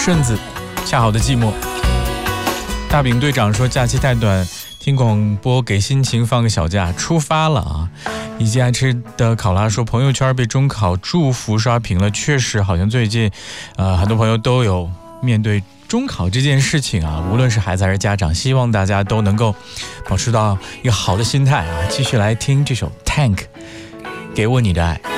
顺子，恰好的寂寞。大饼队长说假期太短，听广播给心情放个小假，出发了啊！以及爱吃的考拉说朋友圈被中考祝福刷屏了，确实好像最近很多朋友都有面对中考这件事情啊，无论是孩子还是家长，希望大家都能够保持到一个好的心态啊！继续来听这首 Tank， 给我你的爱。